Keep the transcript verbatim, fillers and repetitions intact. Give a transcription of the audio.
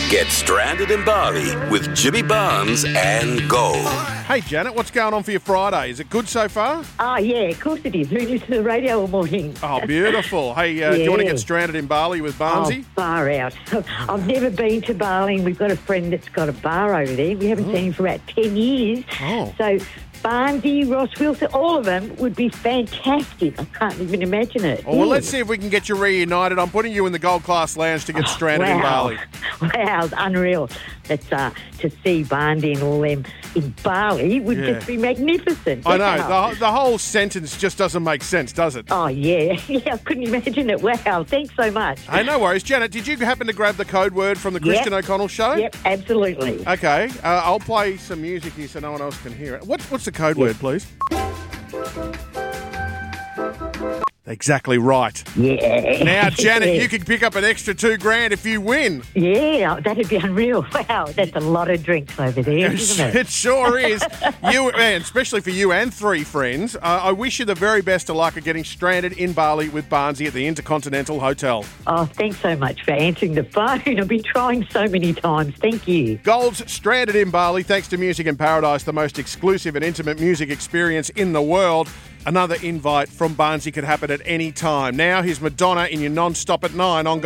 Get stranded in Bali with Jimmy Barnes and Gold. Hey, Janet, what's going on for your Friday? Is it good so far? Oh, yeah, of course it is. Who listens to the radio all morning? Oh, beautiful. Hey, uh, do you want to Yeah. get stranded in Bali with Barnesy? Oh, far out. I've never been to Bali. We've got a friend that's got a bar over there. We haven't seen him for about ten years. Oh. So Barnesy, Ross Wilson, all of them would be fantastic. I can't even imagine it. Oh, well, Yeah. let's see if we can get you reunited. I'm putting you in the Gold Class Lounge to get stranded in Wow. Bali. Wow, it's unreal. That's uh, to see Barnesy and all them in Bali would Yeah. just be magnificent. I know. Wow. The, the whole sentence just doesn't make sense, does it? Oh, yeah. Yeah, I couldn't imagine it. Wow, thanks so much. Hey, no worries. Janet, did you happen to grab the code word from the Christian Yep. O'Connell show? Yep, absolutely. Okay. Uh, I'll play some music here so no one else can hear it. What's, what's the code word, please? Exactly right. Yeah. Now, Janet, you could pick up an extra two grand if you win. Yeah, that'd be unreal. Wow, that's a lot of drinks over there, isn't it? It sure is. You, man, especially for you and three friends. Uh, I wish you the very best of luck at getting stranded in Bali with Barnesy at the Intercontinental Hotel. Oh, thanks so much for answering the phone. I've been trying so many times. Thank you. Gold's stranded in Bali thanks to Music in Paradise, the most exclusive and intimate music experience in the world. Another invite from Barnesy could happen at any time. Now, here's Madonna in your non-stop at nine on Gold.